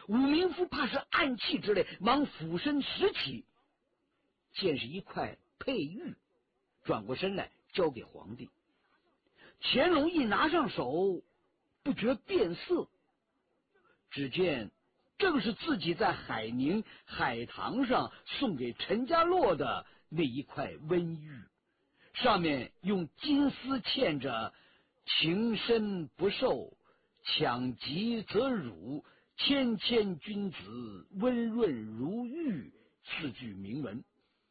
武民夫怕是暗器之类，忙俯身拾起，见是一块佩玉，转过身来交给皇帝。乾隆一拿上手，不觉变色，只见正是自己在海宁海棠上送给陈家洛的那一块温玉，上面用金丝嵌着“情深不寿，抢疾则辱，谦谦君子，温润如玉”四句铭文。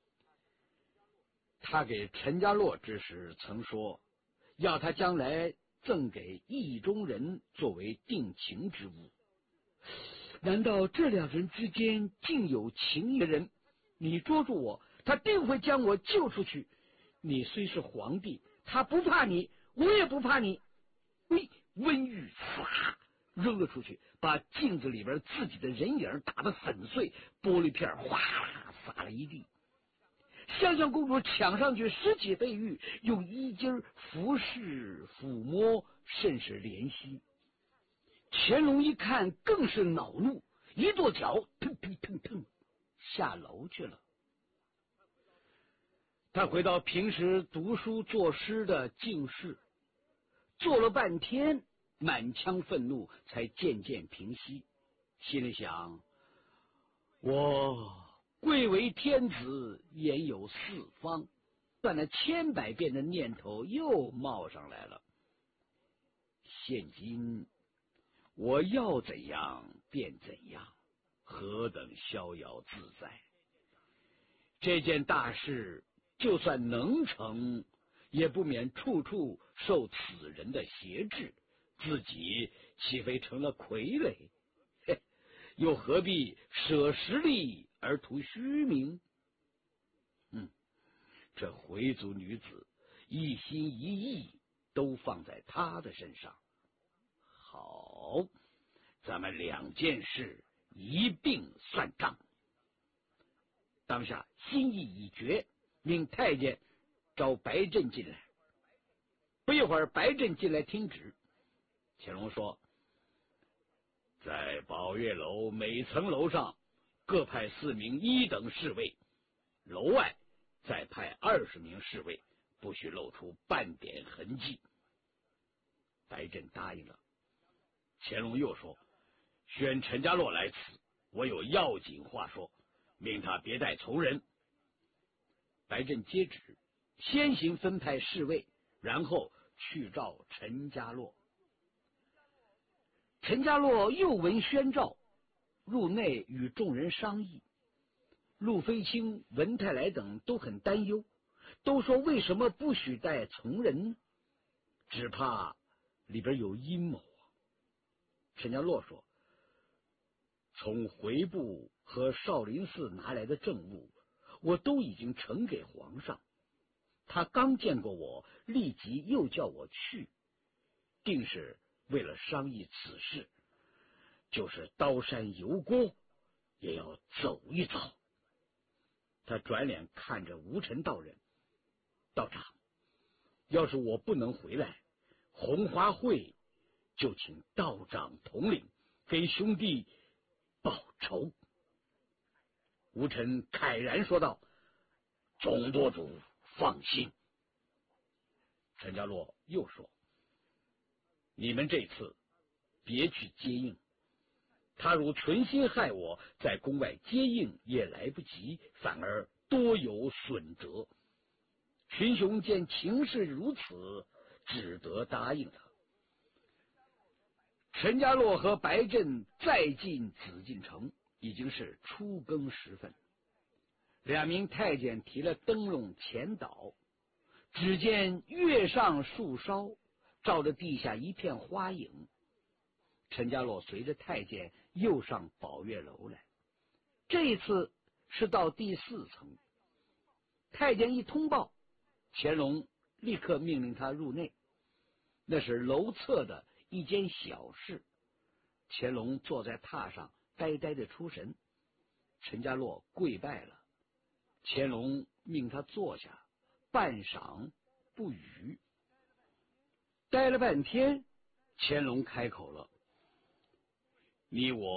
他给陈家洛之时曾说，要他将来赠给意中人作为定情之物。难道这两人之间竟有情的人？你捉住我，他定会将我救出去。你虽是皇帝，他不怕你，我也不怕你。喂，温玉唰扔了出去，把镜子里边自己的人影打得粉碎，玻璃片哗啦洒了一地。香香公主抢上去拾起佩玉，用衣襟服侍抚摸，甚是怜惜。乾隆一看更是恼怒，一跺脚，腾腾腾腾下楼去了。他回到平时读书作诗的静室，坐了半天，满腔愤怒才渐渐平息，心里想：我贵为天子，言有四方，但那千百遍的念头又冒上来了。现今我要怎样便怎样，何等逍遥自在！这件大事就算能成，也不免处处受此人的挟制，自己岂非成了傀儡？嘿，又何必舍实力而图虚名？这回族女子一心一意都放在他的身上。好，咱们两件事一并算账。当下心意已决，命太监召白振进来。不一会儿，白振进来听旨。乾隆说，在宝月楼每层楼上各派4名1等侍卫，楼外再派20名侍卫，不许露出半点痕迹。白振答应了。乾隆又说，宣陈家洛来此，我有要紧话说，命他别带从人。白振接旨，先行分派侍卫，然后去召陈家洛。陈家洛又闻宣召，入内与众人商议。陆飞卿、文泰来等都很担忧，都说为什么不许带从人呢？只怕里边有阴谋啊。陈家洛说，从回部和少林寺拿来的政务，我都已经呈给皇上，他刚见过我，立即又叫我去，定是为了商议此事，就是刀山油锅也要走一走。他转脸看着吴尘道人，道长，要是我不能回来，红花会就请道长统领，给兄弟报仇。吴尘慨然说道，总舵主放心。陈家洛又说，你们这次别去接应，他如存心害我，在宫外接应也来不及，反而多有损折。群雄见情势如此，只得答应他。陈家洛和白振再进紫禁城，已经是初更时分。2名太监提了灯笼前导，只见月上树梢，照着地下一片花影。陈家洛随着太监又上宝月楼来，这一次是到第4层。太监一通报，乾隆立刻命令他入内。那是楼侧的一间小室，乾隆坐在榻上呆呆的出神。陈家洛跪拜了，乾隆命他坐下，半晌不语。待了半天，乾隆开口了，你我